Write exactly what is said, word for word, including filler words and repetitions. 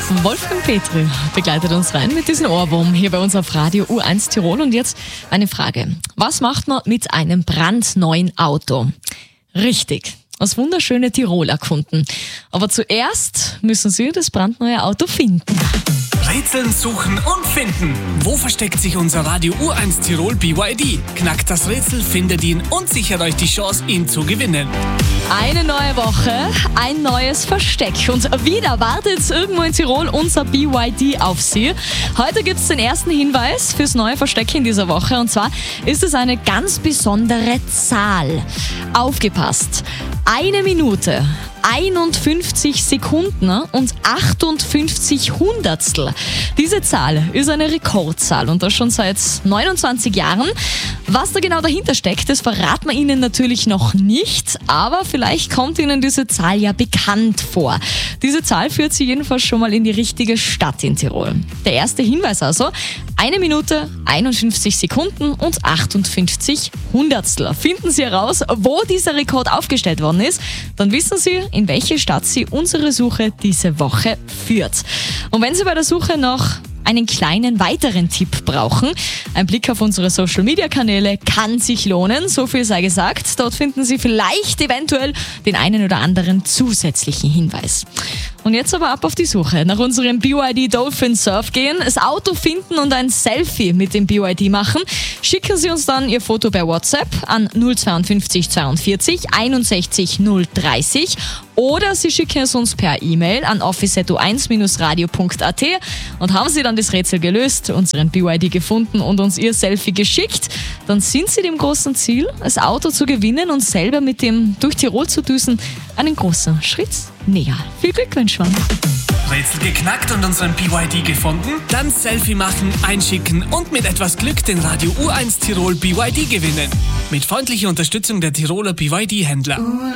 Wolfgang Petri begleitet uns rein mit diesem Ohrwurm hier bei uns auf Radio U eins Tirol. Und jetzt eine Frage. Was macht man mit einem brandneuen Auto? Richtig, das wunderschöne Tirol erkunden. Aber zuerst müssen Sie das brandneue Auto finden. Rätseln, suchen und finden. Wo versteckt sich unser Radio U eins Tirol B Y D? Knackt das Rätsel, findet ihn und sichert euch die Chance, ihn zu gewinnen. Eine neue Woche, ein neues Versteck. Und wieder wartet irgendwo in Tirol unser B Y D auf Sie. Heute gibt es den ersten Hinweis fürs neue Versteck in dieser Woche. Und zwar ist es eine ganz besondere Zahl. Aufgepasst! Eine Minute, einundfünfzig Sekunden und achtundfünfzig Hundertstel. Diese Zahl ist eine Rekordzahl und das schon seit neunundzwanzig Jahren. Was da genau dahinter steckt, das verraten wir Ihnen natürlich noch nicht, aber vielleicht kommt Ihnen diese Zahl ja bekannt vor. Diese Zahl führt Sie jedenfalls schon mal in die richtige Stadt in Tirol. Der erste Hinweis also, eine Minute, einundfünfzig Sekunden und achtundfünfzig Hundertstel. Finden Sie heraus, wo dieser Rekord aufgestellt worden ist, dann wissen Sie, in welche Stadt Sie unsere Suche diese Woche führt. Und wenn Sie bei der Suche noch einen kleinen weiteren Tipp brauchen, ein Blick auf unsere Social-Media-Kanäle kann sich lohnen, so viel sei gesagt. Dort finden Sie vielleicht eventuell den einen oder anderen zusätzlichen Hinweis. Und jetzt aber ab auf die Suche nach unserem B Y D Dolphin Surf gehen, das Auto finden und ein Selfie mit dem B Y D machen. Schicken Sie uns dann Ihr Foto per WhatsApp an null fünf zwei zweiundvierzig einundsechzig null dreißig oder Sie schicken es uns per E-Mail an office at u eins radio punkt a t und haben Sie dann das Rätsel gelöst, unseren B Y D gefunden und uns Ihr Selfie geschickt, dann sind Sie dem großen Ziel, das Auto zu gewinnen und selber mit dem durch Tirol zu düsen, einen großen Schritt näher. Viel Glück wünschen. Rätsel geknackt und unseren B Y D gefunden? Dann Selfie machen, einschicken und mit etwas Glück den Radio U eins Tirol B Y D gewinnen. Mit freundlicher Unterstützung der Tiroler B Y D-Händler.